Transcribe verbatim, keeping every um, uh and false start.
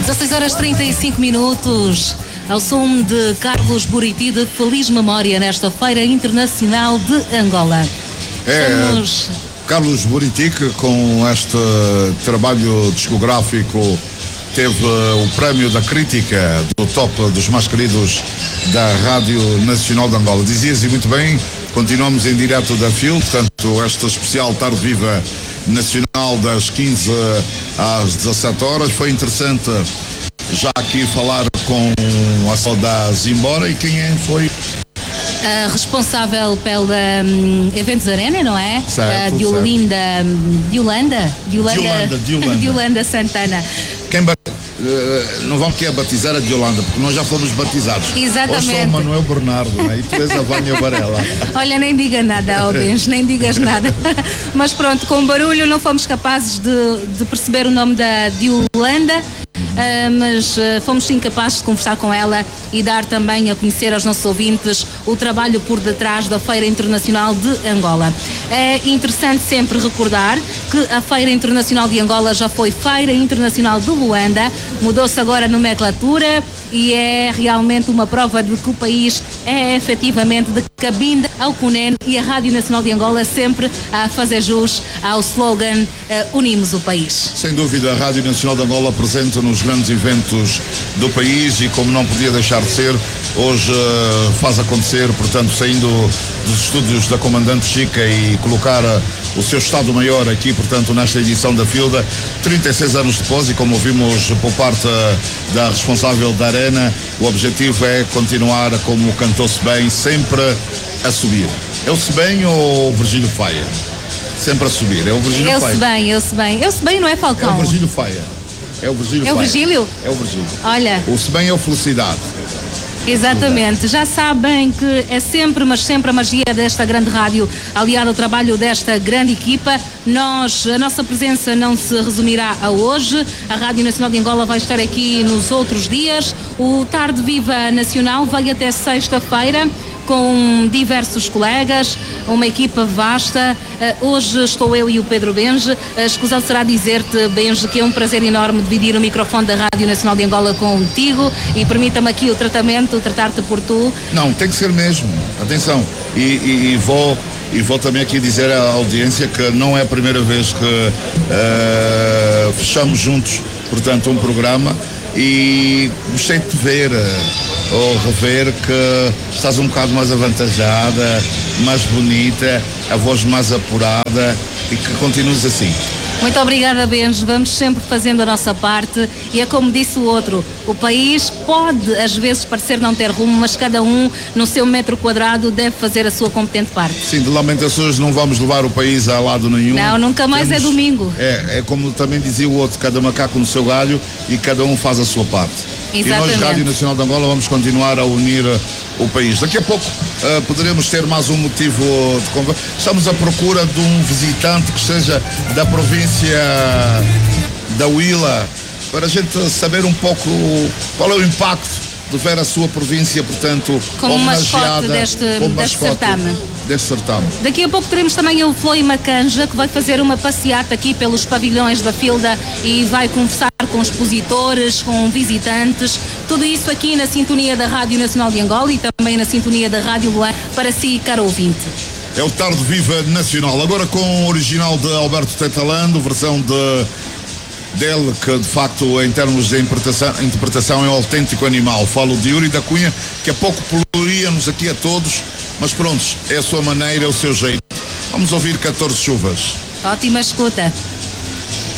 dezasseis horas e trinta e cinco minutos, ao som de Carlos Buriti, de feliz memória nesta Feira Internacional de Angola. É, Estamos... Carlos Buriti, que com este trabalho discográfico teve o prémio da crítica do top dos mais queridos da Rádio Nacional de Angola. Dizias, e muito bem, continuamos em direto da F I L, portanto, esta especial Tarde Viva Nacional das quinze às dezassete horas. Foi interessante já aqui falar com a Saudade Zimbora. E quem é? Foi a responsável pela um, Eventos Arena, não é? Certo, a Diolinda, Diolanda, Diolanda, Diolanda, Diolanda Santana. Quem bat... uh, não vamos querer batizar a Diolanda, porque nós já fomos batizados. Exatamente. Eu sou o Manuel Bernardo, né? E tu és a Vânia Varela. Olha, nem diga nada, Albens, nem digas nada. Mas pronto, com o barulho não fomos capazes de, de perceber o nome da Diolanda. Uh, mas uh, fomos sim capazes de conversar com ela e dar também a conhecer aos nossos ouvintes o trabalho por detrás da Feira Internacional de Angola. É interessante sempre recordar que a Feira Internacional de Angola já foi Feira Internacional de Luanda, mudou-se agora a nomenclatura e é realmente uma prova de que o país é efetivamente de cabinda ao Cunene, e a Rádio Nacional de Angola sempre a fazer jus ao slogan uh, Unimos o País. Sem dúvida, a Rádio Nacional de Angola presente nos grandes eventos do país, e como não podia deixar de ser, hoje uh, faz acontecer, portanto, saindo dos estúdios da Comandante Chica e colocar uh, o seu Estado-Maior aqui, portanto, nesta edição da Filda, trinta e seis anos depois, e como ouvimos por parte uh, da responsável da Arena, o objetivo é continuar, como cantou-se bem, sempre a subir. É o Se Bem ou o Virgílio Faia? Sempre a subir, é o Virgílio Faia. Eu-se bem, eu-se bem. Eu-se bem, não é, Falcão? É o Virgílio Faia. É o Virgílio É o Faia. Virgílio? É o Virgílio. Olha. O Se Bem é o Felicidade. Exatamente, já sabem que é sempre, mas sempre a magia desta grande rádio, aliada ao trabalho desta grande equipa. Nós, a nossa presença não se resumirá a hoje, a Rádio Nacional de Angola vai estar aqui nos outros dias. O Tarde Viva Nacional vai até sexta-feira, com diversos colegas, uma equipa vasta. Uh, hoje estou eu e o Pedro Benje. Uh, escusado será dizer-te, Benje, que é um prazer enorme dividir o microfone da Rádio Nacional de Angola contigo, e permita-me aqui o tratamento, tratar-te por tu. Não, tem que ser mesmo. Atenção. E, e, e vou... E vou também aqui dizer à audiência que não é a primeira vez que uh, fechamos juntos, portanto, um programa, e gostei de te ver uh, ou rever que estás um bocado mais avantajada, mais bonita, a voz mais apurada, e que continues assim. Muito obrigada, Benjo. Vamos sempre fazendo a nossa parte, e é como disse o outro, o país pode às vezes parecer não ter rumo, mas cada um no seu metro quadrado deve fazer a sua competente parte. Sim, de lamentações não vamos levar o país a lado nenhum. Não, nunca mais. Temos, é domingo. É, é como também dizia o outro, cada macaco no seu galho, e cada um faz a sua parte. Exatamente. E nós, Rádio Nacional de Angola, vamos continuar a unir o país. Daqui a pouco uh, poderemos ter mais um motivo de conversa. Estamos à procura de um visitante que seja da província da Huila, para a gente saber um pouco qual é o impacto de ver a sua província, portanto, como homenageada deste, como deste certame. Deste certame. Daqui a pouco teremos também o Floi Macanja, que vai fazer uma passeata aqui pelos pavilhões da Filda e vai conversar com expositores, com visitantes, tudo isso aqui na sintonia da Rádio Nacional de Angola e também na sintonia da Rádio Luan, para si, caro ouvinte. É o Tarde Viva Nacional, agora com o original de Alberto Tetalando, versão de dele, que de facto em termos de interpretação, interpretação é um autêntico animal. Falo de Yuri da Cunha, que a pouco poluía-nos aqui a todos, mas pronto, é a sua maneira, é o seu jeito. Vamos ouvir catorze chuvas. Ótima escuta.